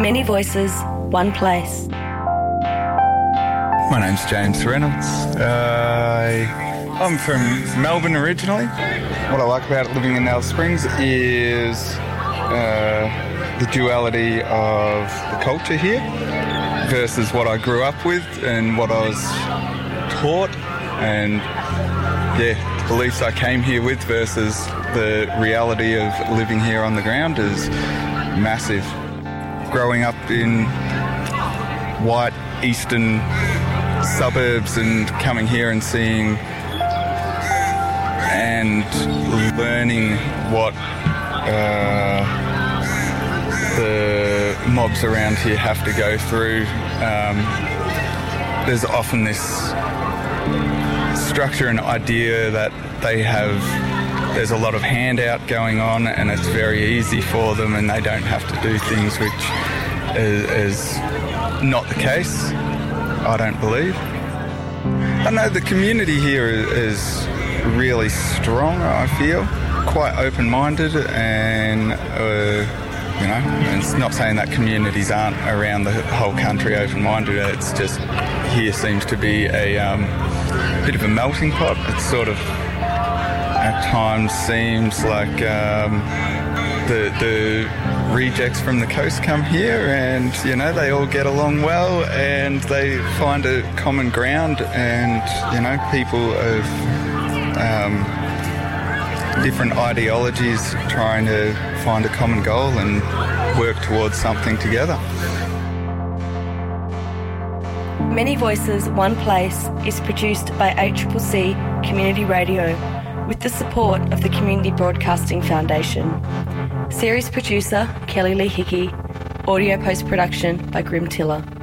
Many voices, one place. My name's James Reynolds. I'm from Melbourne originally. What I like about living in Alice Springs is the duality of the culture here versus what I grew up with and what I was taught, and the beliefs I came here with versus the reality of living here on the ground is massive. Growing up in white eastern suburbs and coming here and seeing and learning what the mobs around here have to go through. There's often this structure and idea that there's a lot of handout going on and it's very easy for them and they don't have to do things, which is not the case, I don't believe. I know the community here is really strong, I feel, quite open-minded, and it's not saying that communities aren't around the whole country open-minded. It's just here seems to be a bit of a melting pot. It sort of at times seems like the rejects from the coast come here and, they all get along well and they find a common ground, and, people of different ideologies trying to find a common goal and work towards something together. Many Voices, One Place is produced by ACCC Community Radio with the support of the Community Broadcasting Foundation. Series producer Kelly Lee Hickey. Audio post-production by Grim Tiller.